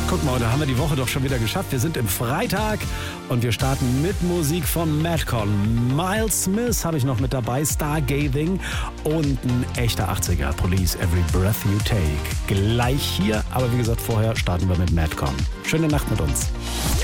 Guck mal, da haben wir die Woche doch schon wieder geschafft. Wir sind im Freitag und wir starten mit Musik von Madcon. Miles Smith habe ich noch mit dabei, Stargazing und ein echter 80er, Police, Every Breath You Take. Gleich hier, aber wie gesagt, vorher starten wir mit Madcon. Schöne Nacht mit uns.